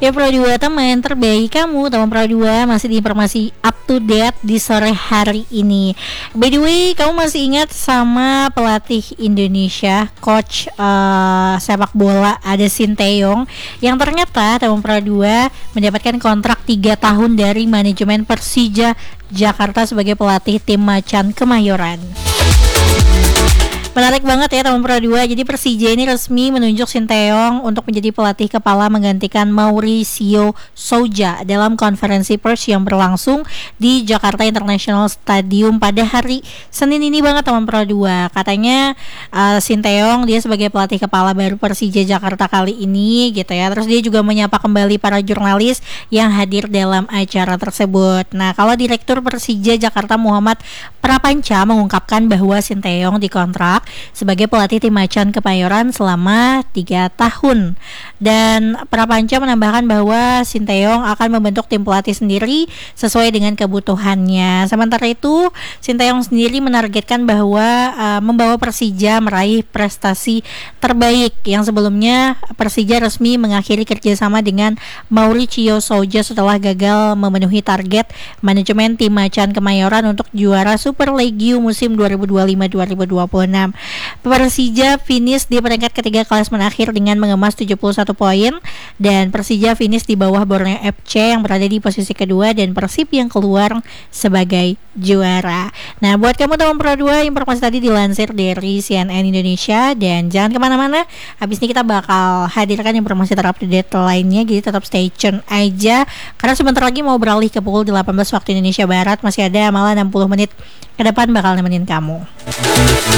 Ya Pro 2 teman terbaik kamu, teman Pro 2 masih di informasi up to date di sore hari ini. By the way, kamu masih ingat sama pelatih Indonesia, coach sepak bola ada Sinteyong yang ternyata teman Pro 2 mendapatkan kontrak 3 tahun dari manajemen Persija Jakarta sebagai pelatih tim Macan Kemayoran. Menarik banget ya teman Pro 2. Jadi Persija ini resmi menunjuk Sinteyong untuk menjadi pelatih kepala menggantikan Mauricio Souza dalam konferensi pers yang berlangsung di Jakarta International Stadium pada hari Senin ini banget teman Pro 2. Katanya Sinteyong dia sebagai pelatih kepala baru Persija Jakarta kali ini gitu ya. Terus dia juga menyapa kembali para jurnalis yang hadir dalam acara tersebut. Nah, kalau Direktur Persija Jakarta Muhammad Prapanca mengungkapkan bahwa Sinteyong dikontrak sebagai pelatih tim Macan Kemayoran selama 3 tahun. Dan Prapanca menambahkan bahwa Sinteyong akan membentuk tim pelatih sendiri sesuai dengan kebutuhannya. Sementara itu, Sinteyong sendiri menargetkan bahwa membawa Persija meraih prestasi terbaik. Yang sebelumnya Persija resmi mengakhiri kerjasama dengan Mauricio Souza setelah gagal memenuhi target manajemen tim Macan Kemayoran untuk juara Super League musim 2025-2026. Persija finish di peringkat ketiga klasemen akhir dengan mengemas 71 poin dan Persija finish di bawah Borneo FC yang berada di posisi kedua dan Persib yang keluar sebagai juara. Nah, buat kamu teman Pro 2, informasi tadi dilansir dari CNN Indonesia dan jangan kemana-mana. Habis ini kita bakal hadirkan informasi terupdate lainnya, jadi tetap stay tune aja karena sebentar lagi mau beralih ke pukul 18 waktu Indonesia Barat. Masih ada malah 60 menit ke depan bakal nemenin kamu.